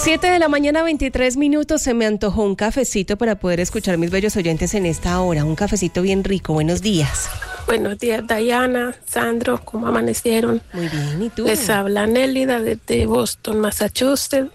7 de la mañana, 23 minutos. Se me antojó un cafecito para poder escuchar mis bellos oyentes en esta hora. Un cafecito bien rico. Buenos días. Buenos días, Diana, Sandro, ¿cómo amanecieron? Muy bien, ¿y tú? Les habla Nélida desde Boston, Massachusetts.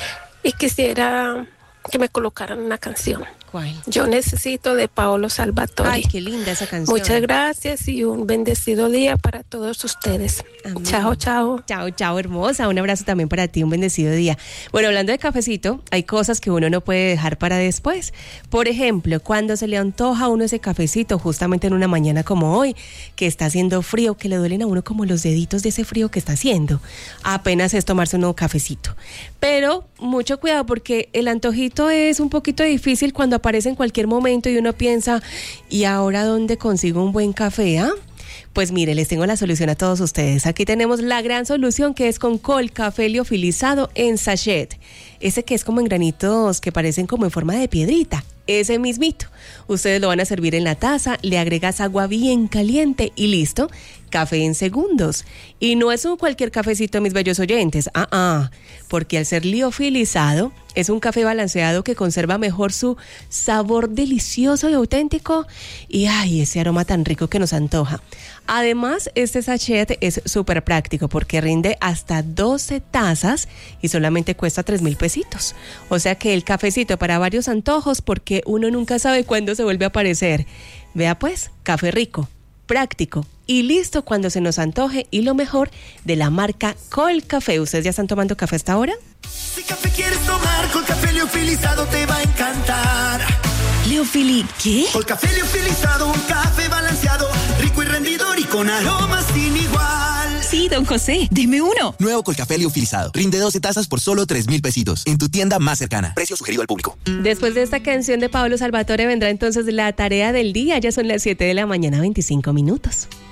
Y quisiera que me colocaran una canción. ¿Cuál? Yo necesito, de Paolo Salvatore. Ay, qué linda esa canción. Muchas gracias y un bendecido día para todos ustedes. Amén. Chao, chao. Chao, chao, hermosa. Un abrazo también para ti, un bendecido día. Bueno, hablando de cafecito, hay cosas que uno no puede dejar para después. Por ejemplo, cuando se le antoja a uno ese cafecito, justamente en una mañana como hoy, que está haciendo frío, que le duelen a uno como los deditos de ese frío que está haciendo. Apenas es tomarse un nuevo cafecito. Pero mucho cuidado, porque el antojito es un poquito difícil cuando aparece en cualquier momento y uno piensa, ¿y ahora dónde consigo un buen café? Pues mire, les tengo la solución a todos ustedes. Aquí tenemos la gran solución, que es con Colcafé liofilizado en sachet. Ese que es como en granitos que parecen como en forma de piedrita. Ese mismito. Ustedes lo van a servir en la taza, le agregas agua bien caliente y listo. Café en segundos. Y no es un cualquier cafecito, mis bellos oyentes. Porque al ser liofilizado, es un café balanceado que conserva mejor su sabor delicioso y auténtico. Y ese aroma tan rico que nos antoja. Además, este sachet es súper práctico porque rinde hasta 12 tazas y solamente cuesta 3,000 pesitos. O sea que el cafecito para varios antojos, porque uno nunca sabe cuándo se vuelve a aparecer. Vea pues, café rico, práctico y listo cuando se nos antoje, y lo mejor, de la marca Colcafé. ¿Ustedes ya están tomando café hasta ahora? Si café quieres tomar, Colcafé liofilizado te va a encantar. ¿Liofili qué? Colcafé liofilizado, un café balanceado, rico y rendidor y con aromas sin igual. Sí, don José, deme uno. Nuevo Colcafé liofilizado. Rinde 12 tazas por solo 3,000 pesitos. En tu tienda más cercana. Precio sugerido al público. Después de esta canción de Paolo Salvatore vendrá entonces la tarea del día. Ya son las 7 de la mañana, 25 minutos.